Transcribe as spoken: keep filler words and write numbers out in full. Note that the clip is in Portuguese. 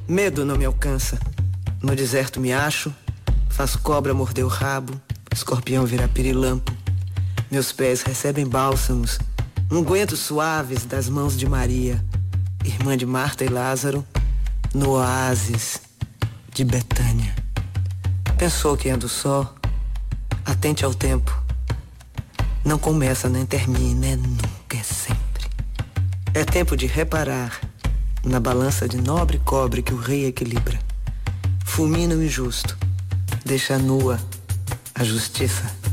Medo não me alcança. No deserto me acho, faço cobra morder o rabo, escorpião virar pirilampo. Meus pés recebem bálsamos, ungüentos suaves das mãos de Maria, irmã de Marta e Lázaro, no oásis de Betânia. Pensou que ando só? Atente ao tempo. Não começa nem termina, é nunca, é sempre. É tempo de reparar na balança de nobre cobre que o rei equilibra. Fulmina o injusto, deixa nua a justiça.